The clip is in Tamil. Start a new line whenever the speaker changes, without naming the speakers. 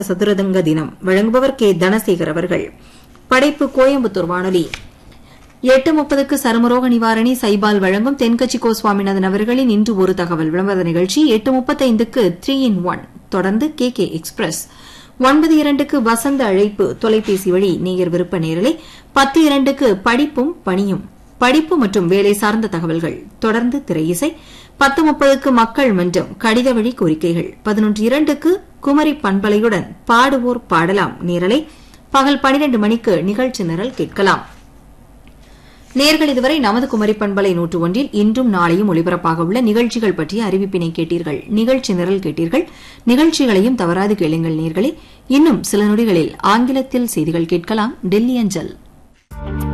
சதுரங்க தினம் வழங்குபவர் கே தனசேகர் அவர்கள். படைப்பு கோயம்புத்தூர் வானொலி. 8:30க்கு சருமரோக நிவாரணி சைபால் வழங்கும் தென்கட்சி கோ சுவாமிநாதன் அவர்களின் இன்று ஒரு தகவல் விளம்பர நிகழ்ச்சி. 8:35க்கு 3-in-1 தொடர்ந்து கே எக்ஸ்பிரஸ். 9:02க்கு வசந்த அழைப்பு தொலைபேசி வழி நேயர் விருப்ப நேரலை. 10:02க்கு படிப்பும் பணியும் படிப்பு மற்றும் வேலை சார்ந்த தகவல்கள் தொடர்ந்து திரையிசை. 10:30க்கு மக்கள் மன்றம் கடித வழி கோரிக்கைகள். 11:02க்கு குமரி பண்பலையுடன் பாடுவோர் பாடலாம் நேரலை. பகல் 12 மணிக்கு நிகழ்ச்சி நிரல் கேட்கலாம். நேர்கள் இதுவரை நமது குமரி பண்பலை 101 இன்றும் நாளையும் ஒலிபரப்பாக உள்ள நிகழ்ச்சிகள் பற்றிய அறிவிப்பினை கேட்டீர்கள். நிகழ்ச்சி நிரல் கேட்டீர்கள். நிகழ்ச்சிகளையும் தவறாது கேளுங்கள் நேர்களே. இன்னும் சில நொடிகளில் ஆங்கிலத்தில் செய்திகள் கேட்கலாம். டெல்லி அஞ்சல்.